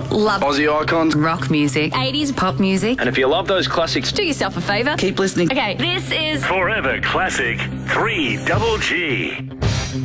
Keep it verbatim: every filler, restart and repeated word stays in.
love Aussie icons, rock music, eighties pop music. and if you love those classics, Do yourself a favour. Keep listening. Okay, this is Forever Classic three Double G.